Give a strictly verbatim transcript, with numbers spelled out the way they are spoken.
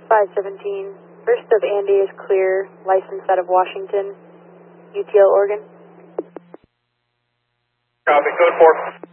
five seventeen. First of Andy is clear, license out of Washington, U T L, Oregon. Copy, code four.